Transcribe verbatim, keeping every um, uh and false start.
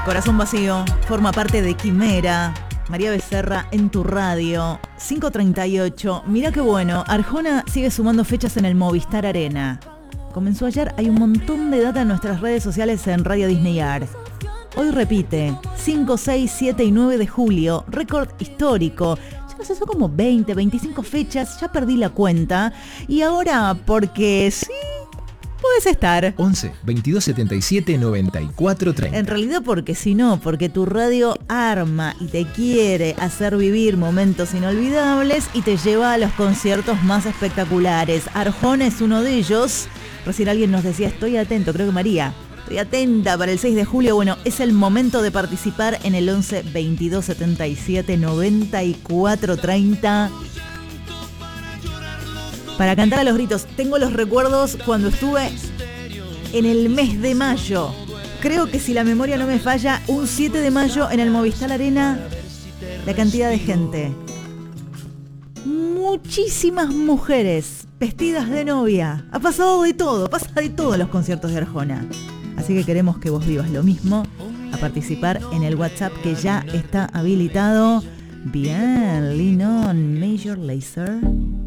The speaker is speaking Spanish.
Corazón Vacío forma parte de Quimera. María Becerra en tu radio. cinco treinta y ocho. Mirá qué bueno. Arjona sigue sumando fechas en el Movistar Arena. Comenzó ayer. Hay un montón de data en nuestras redes sociales en Radio Disney A R. Hoy repite. cinco, seis, siete y nueve de julio. Récord histórico. Ya no sé, son como veinte, veinticinco fechas. Ya perdí la cuenta. Y ahora, porque sí, puedes estar. once, veintidós, setenta y siete, noventa y cuatro, treinta. En realidad porque si no, porque tu radio arma y te quiere hacer vivir momentos inolvidables y te lleva a los conciertos más espectaculares. Arjona es uno de ellos. Recién alguien nos decía, estoy atento, creo que María. Estoy atenta para el seis de julio. Bueno, es el momento de participar en el once, veintidós, setenta y siete, noventa y cuatro, treinta. Para cantar a los gritos. Tengo los recuerdos cuando estuve en el mes de mayo. Creo que si la memoria no me falla, un siete de mayo en el Movistar Arena, la cantidad de gente. Muchísimas mujeres vestidas de novia. Ha pasado de todo, pasa de todo en los conciertos de Arjona. Así que queremos que vos vivas lo mismo, a participar en el WhatsApp que ya está habilitado. Bien, Lean On, Major Lazer.